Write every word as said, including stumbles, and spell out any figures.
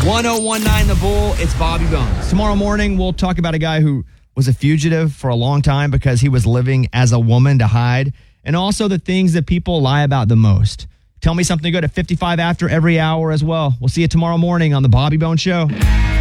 one oh one nine The Bull, it's Bobby Bones. Tomorrow morning, we'll talk about a guy who was a fugitive for a long time because he was living as a woman to hide, and also the things that people lie about the most. Tell me something good at fifty-five after every hour as well. We'll see you tomorrow morning on The Bobby Bones Show.